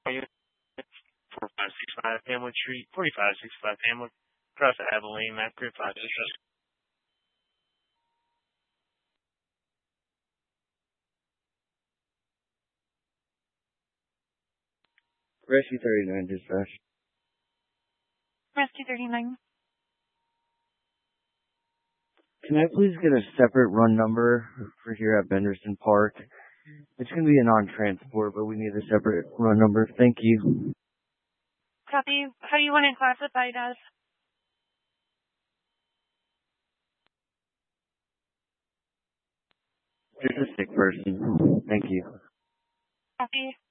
4565 Hamlet Street, 4565 Hamlet, across the Abilene, map grid 5. Rescue 39 dispatch. Rescue 39. Can I please get a separate run number for here at Benderson Park? It's going to be a non-transport, but we need a separate run number. Thank you. Copy. How do you want it classified as? Just a sick person. Thank you. Copy.